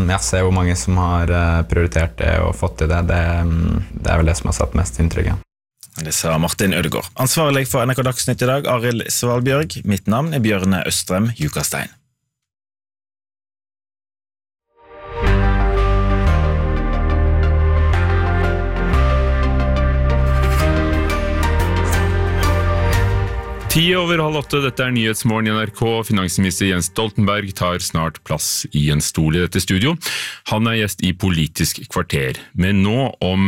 jeg ser hvor mange som har prioritert det og fått til det. Det vel det som har satt mest inntrykk. Det sa Martin Ødegaard. Ansvarlig for NRK Dagsnytt I dag, Arild Svalbjørg. Mitt navn Bjørne Østrem Jukastein. Over 7:30, dette Nyhetsmorgen I NRK. Finansminister Jens Stoltenberg tar snart plass I en stol I dette studio. Han gjest I Politisk kvarter. Men nå om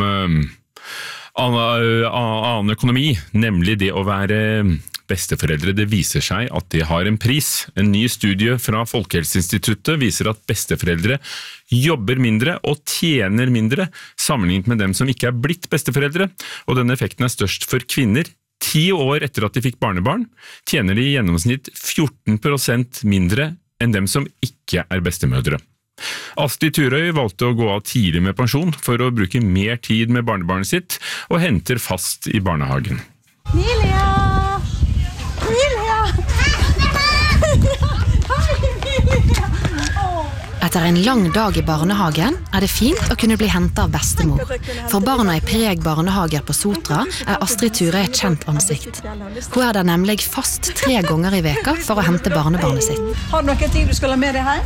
annen økonomi, nemlig det å være besteforeldre. Det viser seg at det har en pris. En ny studie fra Folkehelseinstituttet viser at besteforeldre jobber mindre og tjener mindre, sammenlignet med dem som ikke blitt besteforeldre. Og denne effekten størst for kvinner. 10 år etter at de fikk barnebarn, tjener de I gjennomsnitt 14% mindre enn dem som ikke bestemødre. Astrid Turøy valgte å gå av tidlig med pensjon for å bruke mer tid med barnebarnet sitt, og henter fast I barnehagen. Milia! Milia! Etter en lang dag I barnehagen det fint å kunne bli hentet av bestemor. For barna I Preg barnehager på Sotra Astrid Turøy et kjent ansikt. Hun der nemlig fast 3 ganger I veka for å hente barnebarnet sitt. Har du noen ting du skal ha med deg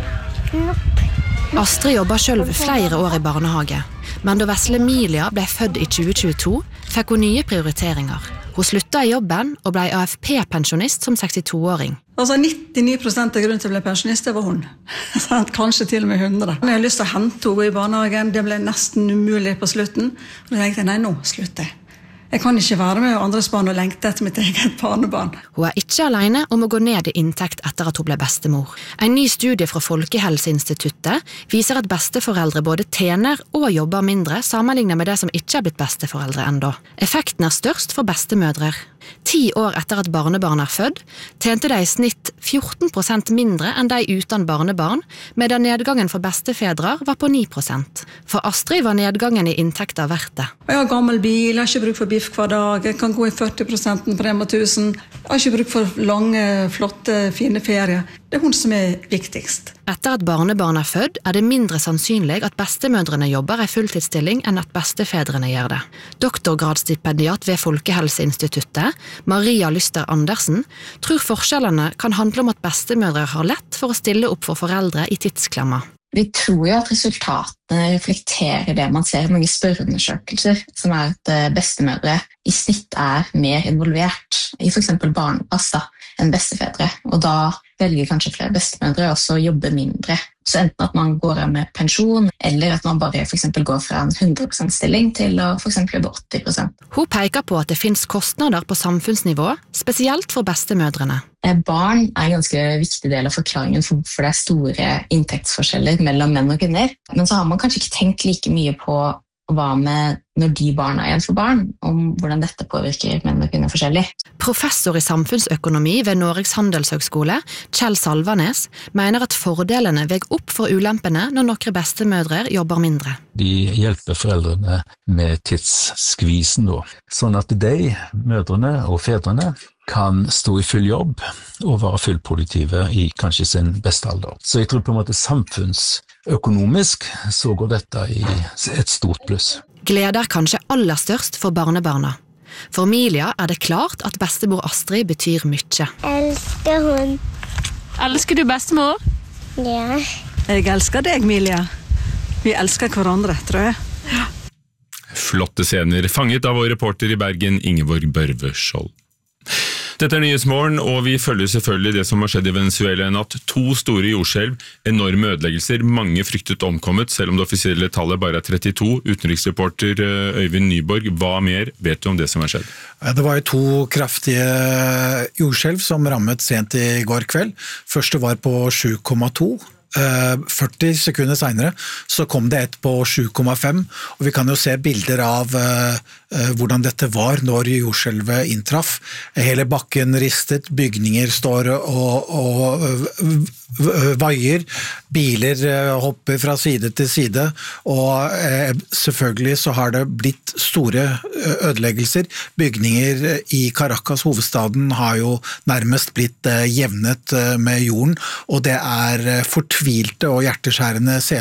hjem? Astrid jobber selv flere år I barnehage, men da Vesle Emilia ble født I 2022, fikk hun nye prioriteringer. Hun sluttet I jobben og ble AFP-pensjonist som 62-åring. Altså 99% av grunnen til å bli pensjonist, det var hun. Kanskje til og med 100. Jeg har lyst til å hente henne I barnehagen, det ble nesten umulig på slutten. Og da tenkte jeg, nei, nå slutter jeg. Jeg kan ikke være med andres barn og lengte etter mitt eget barnebarn. Hun ikke alene om å gå ned I inntekt etter at hun ble bestemor. En ny studie fra Folkehelseinstituttet viser at besteforeldre både tjener og jobber mindre sammenlignet med det som ikke blitt besteforeldre enda. Effekten størst for bestemødre. 10 år etter at barnebarn født, tjente de I snitt 14% mindre enn de uten barnebarn, medan nedgangen for bestefedre var på 9%. For Astrid var nedgangen I inntekter verdt det. Jeg har gammel bil, jeg har ikke bruk for biff hver dag, jeg kan gå I 40% på Rema 1000, jeg har ikke bruk for lange, flotte, fine ferier. Det hun som viktigst. Etter at barnebarn født, det mindre sannsynlig at bestemødrene jobber I fulltidsstilling enn at bestefedrene gjør det. Doktorgradsstipendiat ved Folkehelseinstituttet, Maria Lyster Andersen, tror forskjellene kan handle om at bestemødre har lett for å stille opp for foreldre I tidsklemma. Vi tror jo at resultatene reflekterer det man ser I mange spørreundersøkelser, som at bestemødre I snitt mer involvert I for eksempel barnepass enn bestefedre, og da velger kanskje flere bestemødre også å jobbe mindre. Så enten at man går av med pensjon, eller at man bare for eksempel går fra en 100% stilling til å for eksempel jobbe 80%. Hun peker på at det finnes kostnader på samfunnsnivå, spesielt for bestemødrene. Barn en ganske viktig del av forklaringen for hvorfor det store inntektsforskjeller mellom menn og kvinner. Men så har man kanskje ikke tenkt like mye på hva med når de barna igjen får barn, om hvordan dette påvirker menn og kvinner forskjellig. Professor I samfunnsøkonomi ved Norges handelshøgskole, Kjell Salvanes, mener at fordelene veg opp for ulempene når noen bestemødre jobber mindre. De hjelper foreldrene med tidsskvisen da, sånn at de, mødrene og fedrene, kan stå I full jobb og være fullproduktive I kanskje sin beste alder. Så jeg tror på en måte samfunnsøkonomisk så går dette I et stort pluss. Gleder kanskje aller størst for barnebarna. For Emilia det klart at bestemor Astrid betyr mye. Elsker hun. Elsker du bestemor? Ja. Jeg elsker deg, Emilia. Vi elsker hverandre, tror jeg. Ja. Flotte scener fanget av vår reporter I Bergen, Ingeborg Børveskjold. Dette Nyhetsmorgen, og vi følger selvfølgelig det som har skjedd I Venezuela I natt. 2 store jordskjelv, enorme ødeleggelser, mange fryktet omkommet, selv om det offisielle tallet bare 32. Utenriksreporter Øyvind Nyborg, hva mer vet du om det som har skjedd? Det var jo 2 kraftige jordskjelv som rammet sent I går kveld. Første var på 7,2. 40 sekunder senere så kom det et på 7,5 og vi kan jo se bilder av hvordan dette var når jordskjelvet inntraff. Hele bakken ristet, bygninger står og vaier, biler hopper fra side til side og selvfølgelig så har det blitt store ødeleggelser. Bygninger I Caracas, hovedstaden, har jo nærmest blitt jevnet med jorden og det fortvilte og hjerteskjærende scener